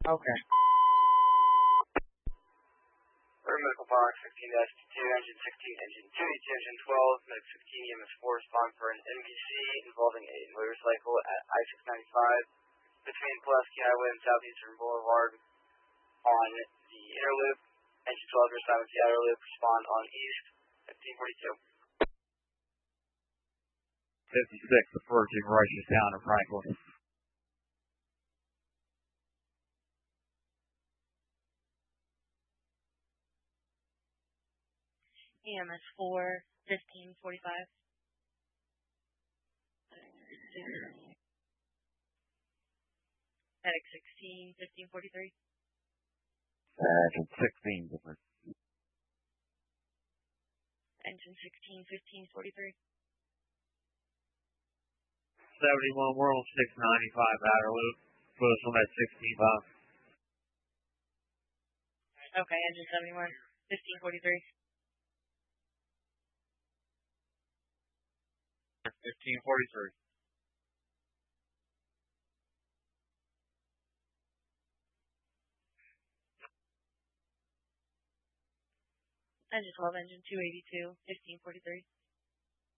Okay. For medical box 16-2, engine 16, engine 2, engine 12, medic 16, EMS 4 respond for an NBC involving a motorcycle at I-695 between Pulaski Highway and Southeastern Boulevard on the inner loop. Engine 12 respond with the outer loop, respond on east, 1542. 56, approaching Reisterstown and Franklin. EMS 4, 1545. Medic 16, 1543. Engine 16, different. Engine 16, 1543. 71, we're on 695 outer loop. Put us on that 16 Okay, engine 71, 1543. 1543. Engine 12, engine 282, 1543.